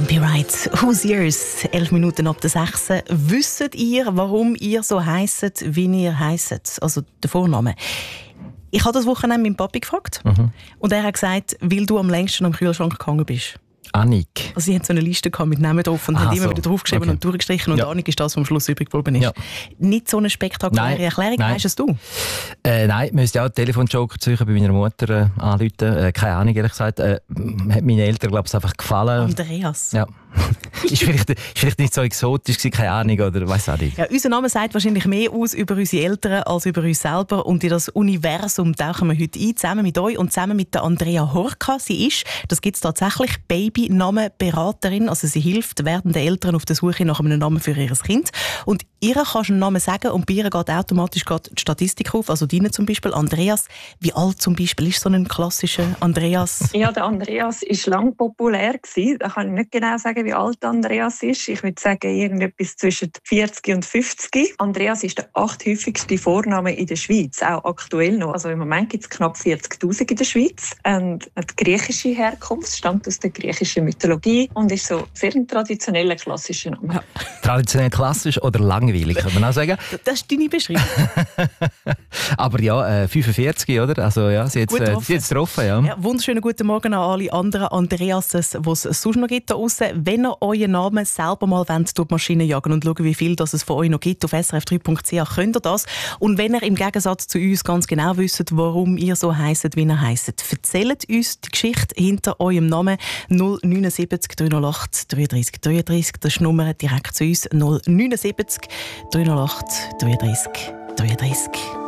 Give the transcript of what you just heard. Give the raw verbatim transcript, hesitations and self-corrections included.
Bumpy Ride, Who's Yours? Elf Minuten ab der sechs. Wisst ihr, warum ihr so heisset, wie ihr heisset? Also der Vorname. Ich habe das Wochenende meinen Papi gefragt. Mhm. Und er hat gesagt, weil du am längsten am Kühlschrank gehangen bist. Annik. Also sie haben so eine Liste mit Namen drauf und Aha, haben immer so. wieder draufgeschrieben Okay. und durchgestrichen. Und Ja. Annik ist das, was am Schluss übrig geblieben ist. Ja. Nicht so eine spektakuläre Nein, Erklärung, nein. weißt es du? Äh, nein, ich müsste auch einen Telefonjoker suchen bei meiner Mutter äh, anrufen. Äh, keine Ahnung, ehrlich gesagt. Äh, hat meinen Eltern, glaube ich, einfach gefallen. Andreas. Ja. ist, vielleicht, ist vielleicht nicht so exotisch gewesen, keine Ahnung, oder weiss auch nicht. Ja, unser Name sagt wahrscheinlich mehr aus über unsere Eltern als über uns selber. Und in das Universum tauchen wir heute ein, zusammen mit euch und zusammen mit der Andrea Horka. Sie ist, das gibt es tatsächlich, Babynamenberaterin. Also sie hilft werdenden Eltern auf der Suche nach einem Namen für ihr Kind. Und ihr kannst einen Namen sagen und bei ihr geht automatisch geht die Statistik auf. Also deine zum Beispiel, Andreas. Wie alt zum Beispiel ist so ein klassischer Andreas? Ja, der Andreas war lange populär. Da kann ich nicht genau sagen, wie alt Andreas ist. Ich würde sagen, irgendetwas zwischen vierzig und fünfzig. Andreas ist der achthäufigste Vorname in der Schweiz, auch aktuell noch. Also im Moment gibt es knapp vierzigtausend in der Schweiz. Und hat griechische Herkunft, stammt aus der griechischen Mythologie und ist so sehr ein traditioneller, klassischer Name. Ja. Traditionell klassisch oder langweilig, kann man auch sagen. Das ist deine Beschreibung. Aber ja, äh, fünfundvierzig, oder? Also ja, sie hat Gut es äh, getroffen. sie hat's getroffen, ja. Ja, wunderschönen guten Morgen an alle anderen Andreases, die es sonst noch gibt da draussen. Wenn ihr euren Namen selber mal wollt, durch die Maschine jagen und schauen, wie viel das es von euch noch gibt, auf s r f drei punkt c h könnt ihr das. Und wenn ihr im Gegensatz zu uns ganz genau wisst, warum ihr so heisset, wie ihr heisset, erzählt uns die Geschichte hinter eurem Namen. null neun sieben drei null acht drei drei drei drei. Das ist die Nummer direkt zu uns. null neun sieben drei null acht drei drei drei drei.